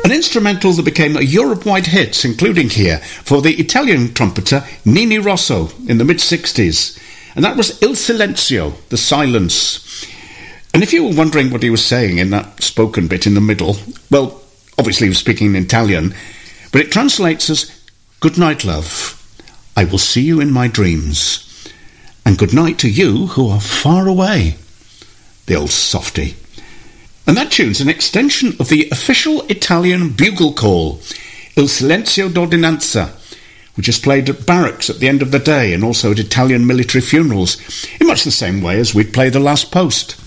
An instrumental that became a Europe-wide hit, including here, for the Italian trumpeter Nini Rosso in the mid-60s. And that was Il Silenzio, the silence. And if you were wondering what he was saying in that spoken bit in the middle, well, obviously he was speaking in Italian, but it translates as, "Good night, love. I will see you in my dreams. And good night to you who are far away." The old softy. And that tune's an extension of the official Italian bugle call, Il Silenzio d'Ordinanza, which is played at barracks at the end of the day and also at Italian military funerals, in much the same way as we'd play the last post.